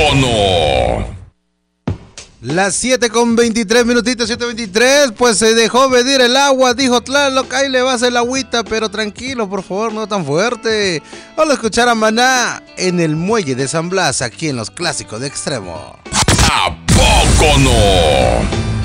poco no? Las 7:23 minutitos, 7:23, pues se dejó venir el agua, dijo Tlaloc, ahí le vas el agüita, pero tranquilo, por favor, no tan fuerte. Vamos a escuchar a Maná en el muelle de San Blas, aquí en los clásicos de Extremo. ¿A poco no?